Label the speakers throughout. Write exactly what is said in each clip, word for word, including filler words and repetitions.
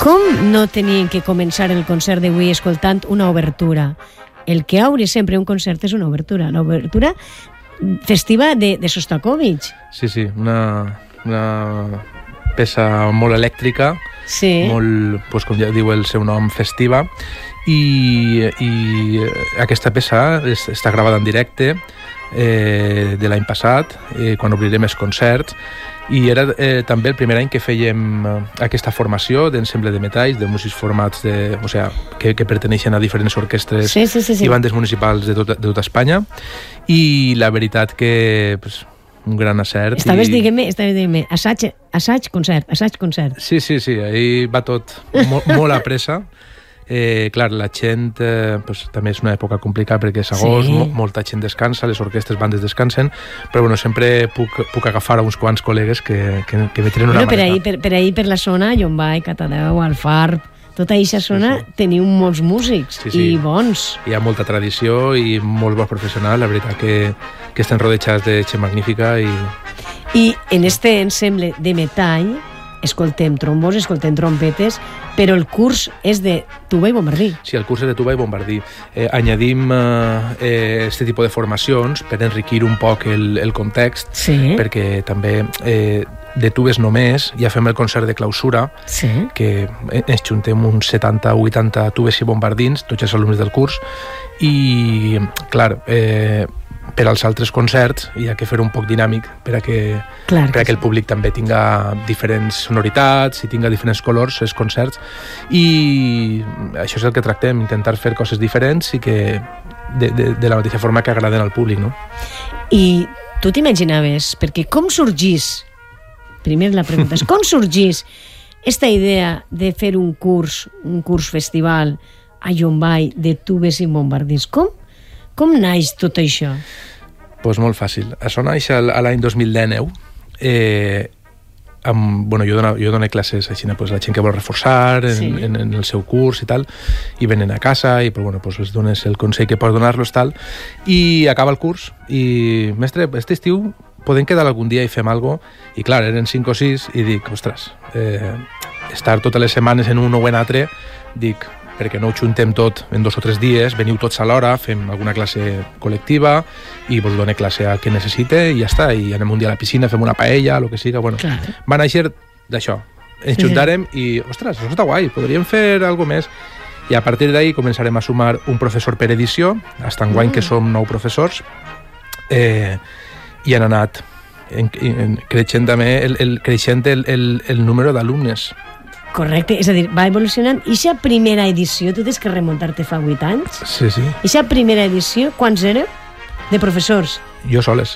Speaker 1: Com no tenien que començar el concert d'avui escoltant una obertura? El que obre sempre un concert és una obertura. L'obertura festiva de, de Sostakovich.
Speaker 2: Sí, sí, una, una peça molt elèctrica,
Speaker 1: sí.
Speaker 2: molt, doncs, com ja diu el seu nom, festiva, i, i aquesta peça està gravada en directe eh, de l'any passat, eh, quan obrirem els concerts, i era eh, també el primer any que fèiem aquesta formació d'ensemble de metalls, de músics formats de, o sea, que, que perteneixen a diferents orquestres
Speaker 1: sí, sí, sí, sí.
Speaker 2: i bandes municipals de tota, de tota Espanya, i la veritat que pues, un gran acert.
Speaker 1: Estaves
Speaker 2: i...
Speaker 1: dient-me, estaves dient-me, assaig, assaig, concert, assaig, concert.
Speaker 2: Sí, sí, sí, ahí va tot molt, molt a pressa. Eh, clar, la gent eh, pues, també és una època complicada perquè és agost, sí. mo molta gent descansa, les orquestres, bandes descansen, però bueno, sempre puc, puc agafar a uns quants col·legues que, que, que me tiren una
Speaker 1: bueno, per
Speaker 2: maneta.
Speaker 1: ahí, per, per ahí, per la zona, Llombai, Catadeu, Alfarb, tota aquesta zona, sí, sí. Teniu molts músics, sí, sí. I bons.
Speaker 2: Hi ha molta tradició i molt bon professional, la veritat que, que estan rodejats de gent magnífica. I...
Speaker 1: I en este ensemble de metall escoltem trombos, escoltem trompetes, però el curs és de tuba i bombardí.
Speaker 2: Sí, el curs és de tuba i bombardí. Eh, añadim eh, este tipus de formacions per enriquir un poc el, el context,
Speaker 1: sí.
Speaker 2: Perquè també eh, de tubes només ja fem el concert de clausura,
Speaker 1: sí.
Speaker 2: Que ens juntem uns setanta o vuitanta tubes i bombardins, tots els alumnes del curs, i, clar, eh, per als altres concerts hi ha que fer un poc dinàmic per a que,
Speaker 1: Clar,
Speaker 2: per a que el públic també tinga diferents sonoritats i tinga diferents colors els concerts, i això és el que tractem, intentar fer coses diferents i que de, de, de la mateixa forma que agraden al públic, no?
Speaker 1: I tu t'imaginaves, perquè com sorgís, primer la pregunta és com sorgís esta idea de fer un curs, un curs festival a Llombai de tubes i bombardins? Com? Com naix tot això?
Speaker 2: Doncs pues molt fàcil. Això naix l'any dos mil dinou. Eh, amb, bueno, jo, dono, jo dono classes així, pues, la gent que vol reforçar en, sí. en, en el seu curs i tal, i venen a casa i pues, bueno, pues, els dones el consell que pots donar-los tal, i acaba el curs i, mestre, aquest estiu podem quedar algun dia i fem alguna cosa, i clar, eren cinc o sis i dic, ostres, eh, estar totes les setmanes en un o en altre, dic, perquè no ho juntem tot en dos o tres dies, veniu tots alhora, fem alguna classe col·lectiva i vos done classe a qui necessite i ja està, i anem un dia a la piscina, fem una paella, el que siga, bueno.
Speaker 1: Clar.
Speaker 2: Va néixer d'això, ens sí, juntarem sí. I, ostres, això està guai, podríem fer alguna més, i a partir d'ahí començarem a sumar un professor per edició, fins enguany mm. que som nou professors, eh, i han anat en, en, creixent també el, el, creixent el, el, el número d'alumnes.
Speaker 1: Correcte, és a dir, va evolucionant. I aquesta primera edició, tu tens que remuntar-te fa vuit anys?
Speaker 2: Sí, sí.
Speaker 1: I aquesta primera edició, quants éreu de professors?
Speaker 2: Jo soles.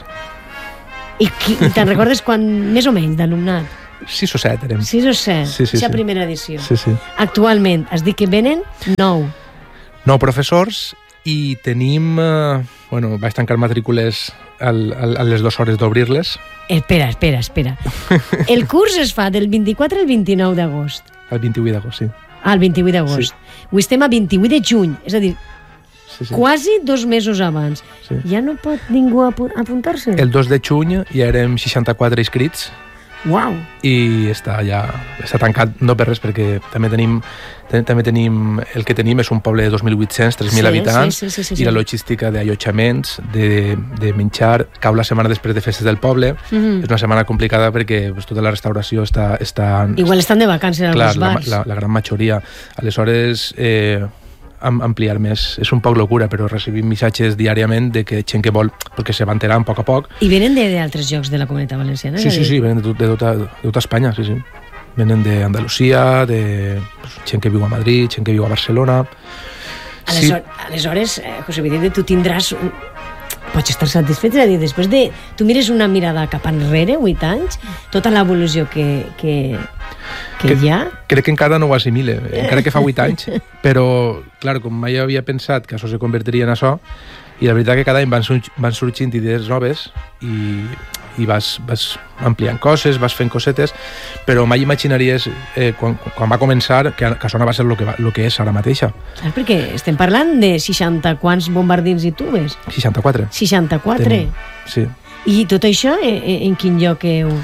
Speaker 1: I, qui, i te'n recordes quan, més o menys, d'alumnat?
Speaker 2: Sis o set érem.
Speaker 1: Sis o set,
Speaker 2: sí, sí,
Speaker 1: aquesta
Speaker 2: sí.
Speaker 1: primera edició.
Speaker 2: Sí, sí.
Speaker 1: Actualment, has dit que venen nou.
Speaker 2: Nou professors i tenim... Eh, bueno, vaig tancar matrícules al, al, a les dues hores d'obrir-les.
Speaker 1: Espera, espera, espera. El curs es fa del vint-i-quatre al vint-i-nou d'agost.
Speaker 2: El vint-i-vuit d'agost, sí.
Speaker 1: Ah, el vint-i-vuit d'agost. Sí. Avui estem a vint-i-vuit de juny, és a dir, sí, sí. Quasi dos mesos abans. Sí. Ja no pot ningú apuntar-se?
Speaker 2: El dos de juny ja érem seixanta-quatre inscrits.
Speaker 1: Uau!
Speaker 2: I està ja està tancat, no per res, perquè també tenim, també tenim el que tenim és un poble de dos mil vuit-cents, tres mil sí, habitants,
Speaker 1: sí, sí, sí, sí,
Speaker 2: i la logística d'allotjaments, de, de menjar, cau la setmana després de festes del poble. Mm-hmm. És una setmana complicada perquè pues, tota la restauració està... està
Speaker 1: Igual estan de vacances en
Speaker 2: clar,
Speaker 1: alguns bars.
Speaker 2: La, la, la gran majoria. Aleshores... Eh, ampliar més. És un poc locura, però recibim missatges diàriament de que gent que vol, perquè se va enterant a poc a poc.
Speaker 1: I venen d'altres llocs de la Comunitat Valenciana?
Speaker 2: Sí, sí, sí, venen de, de, tota, de tota Espanya, sí, sí. Venen d'Andalusia, de pues, gent que viu a Madrid, gent que viu a Barcelona.
Speaker 1: Aleshores, sí. aleshores eh, José Vicente, tu tindràs... Un... Pots estar satisfet, és a dir, després de... Tu mires una mirada cap enrere, vuit anys, tota l'evolució que, que, que, que hi ha...
Speaker 2: Crec que encara no ho assimile, encara que fa vuit anys, però, clar, com mai havia pensat que això se convertiria en això, i la veritat que cada any van, van sorgint idees noves i, i vas, vas ampliant coses, vas fent cosetes, però mai imaginaries, eh, quan, quan va començar, que, que això no va ser el que, va, lo que és ara mateixa.
Speaker 1: Saps? Perquè estem parlant de seixanta quants bombardins i tubes?
Speaker 2: seixanta-quatre.
Speaker 1: seixanta-quatre?
Speaker 2: Tenim, sí.
Speaker 1: I tot això, en, en quin lloc heu...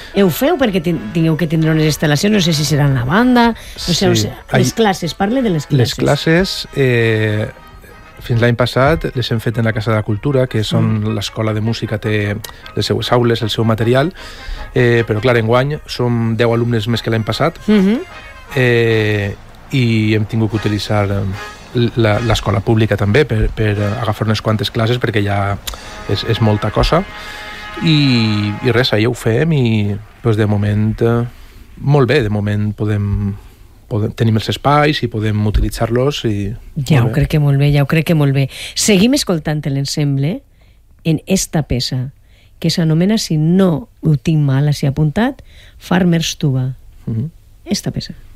Speaker 1: Heu feu perquè tingueu que tindre unes instal·lacions, no sé si seran la banda, no sé, sí. les classes, parle de les classes.
Speaker 2: Les classes, eh, fins l'any passat, les hem fet en la Casa de la Cultura, que és on mm. l'escola de música té les seues aules, el seu material, eh, però clar, enguany som deu alumnes més que l'any passat, mm-hmm. eh, i hem tingut que utilitzar l'escola pública també per, per agafar unes quantes classes, perquè ja és, és molta cosa. I, i res, ahir ho fem i doncs, de moment eh, molt bé, de moment podem, podem tenim els espais i podem utilitzar-los i
Speaker 1: ja ho crec que molt bé, ja ho crec que molt bé. Seguim escoltant l'ensemble en esta peça que s'anomena, si no ho tinc mal així apuntat, Farmer's Tuba. Mm-hmm. Esta peça.